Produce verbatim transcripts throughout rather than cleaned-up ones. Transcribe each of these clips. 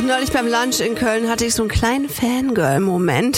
neulich beim Lunch in Köln hatte ich so einen kleinen Fangirl-Moment.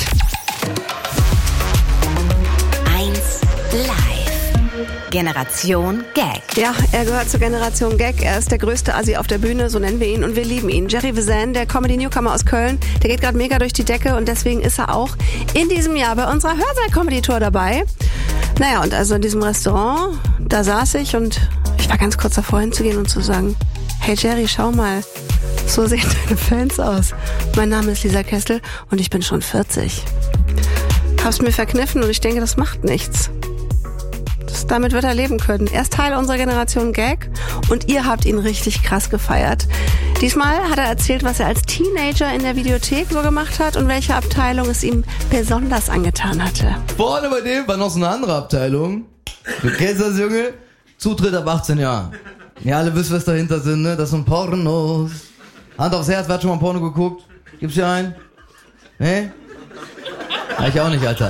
eins Live. Generation Gag. Ja, er gehört zur Generation Gag. Er ist der größte Assi auf der Bühne, so nennen wir ihn, und wir lieben ihn. Jerry Vesan, der Comedy-Newcomer aus Köln, der geht gerade mega durch die Decke und deswegen ist er auch in diesem Jahr bei unserer Hörsaal-Comedy-Tour dabei. Naja, und also in diesem Restaurant, da saß ich und ich war ganz kurz davor hinzugehen und zu sagen, hey Jerry, schau mal, so sehen deine Fans aus. Mein Name ist Lisa Kessel und ich bin schon vierzig. Hab's mir verkniffen und ich denke, das macht nichts. Das, damit wird er leben können. Er ist Teil unserer Generation Gag und ihr habt ihn richtig krass gefeiert. Diesmal hat er erzählt, was er als Teenager in der Videothek so gemacht hat und welche Abteilung es ihm besonders angetan hatte. Vorne bei dem war noch so eine andere Abteilung. Du kennst das, Junge? Zutritt ab achtzehn Jahren. Ja, alle wissen, was dahinter sind, ne? Das sind Pornos. Hand aufs Herz, wer hat schon mal Porno geguckt? Gibt's hier einen? Ne? Ja, ich auch nicht, Alter.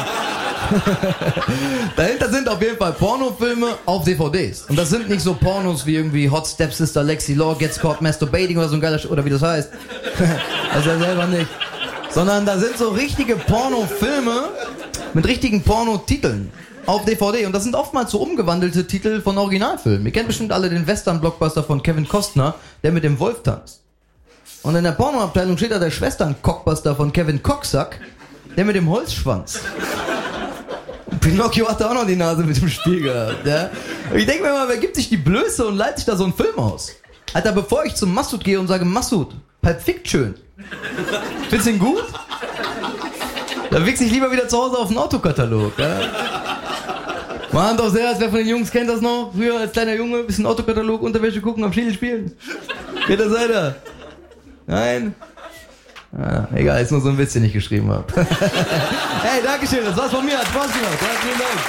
Dahinter sind auf jeden Fall Pornofilme auf D V Ds. Und das sind nicht so Pornos wie irgendwie Hot Stepsister Lexi Law Gets Caught Masturbating oder so ein geiler Sch- oder wie das heißt. Das ist ja selber nicht. Sondern da sind so richtige Pornofilme mit richtigen Pornotiteln auf D V D. Und das sind oftmals so umgewandelte Titel von Originalfilmen. Ihr kennt bestimmt alle den Western-Blockbuster von Kevin Costner, der mit dem Wolf tanzt. Und in der Pornoabteilung steht da der Schwestern-Cockbuster von Kevin Cocksack, der mit dem Holzschwanz. Pinocchio hatte auch noch die Nase mit dem Spiel gehabt. Ja? Und ich denke mir mal, wer gibt sich die Blöße und leitet sich da so einen Film aus? Alter, bevor ich zum Massoud gehe und sage, Massoud, Pulp Fiction, findest du ihn gut? Da wichse ich lieber wieder zu Hause auf den Autokatalog. Ja? Mal Hand aufs Herz, wer von den Jungs kennt das noch? Früher als kleiner Junge, bisschen Autokatalog, Unterwäsche gucken, am Schädel spielen. Geht das weiter? Nein? Ah, egal, ist nur so ein Witz, den ich geschrieben habe. Hey, Dankeschön, das war's von mir, hat Spaß gemacht. Ja,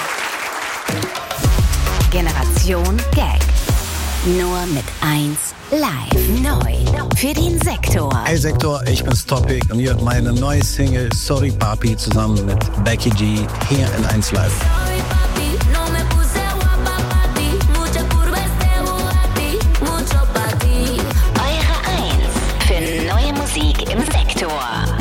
vielen Dank. Generation Gag. Nur mit eins Live. Neu. Für den Sektor. Hey Sektor, ich bin's Topic und hier meine neue Single Sorry Papi zusammen mit Becky G hier in eins Live.